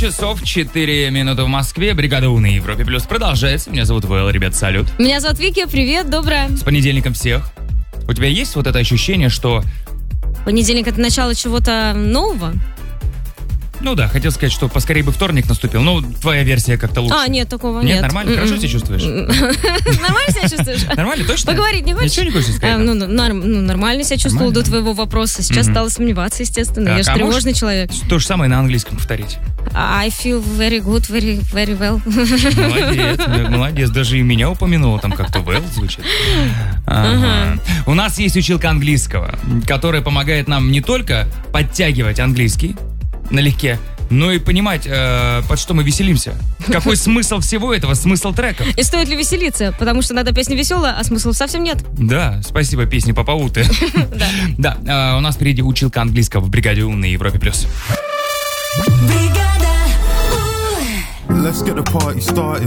часов 4 минуты в Москве. Бригада У на Европе Плюс продолжается. Меня зовут Вэл, ребят, салют. Меня зовут Вики, привет, доброе. С понедельником всех. У тебя есть вот это ощущение, что... Понедельник — это начало чего-то нового? Ну да, хотел сказать, что поскорее бы вторник наступил. Ну, твоя версия как-то лучше. Нет, такого нет. Нет, нормально? Хорошо себя чувствуешь? Нормально себя чувствуешь? Нормально, точно? Поговорить не хочешь? Ничего не хочешь сказать? Нормально себя чувствовал до твоего вопроса. Сейчас стала сомневаться, естественно. Я же тревожный человек. То же самое на английском повторить. I feel very good, very, very well. Молодец. Даже и меня упомянула, там как-то well звучит. Ага. У нас есть училка английского, которая помогает нам не только подтягивать английский налегке, но и понимать, под что мы веселимся. Какой смысл всего этого, смысл треков. И стоит ли веселиться, потому что надо песня веселая, а смысла совсем нет. Да, спасибо песне Папауты. Да, у нас впереди училка английского в бригаде У на Европе Плюс. Let's get the party started.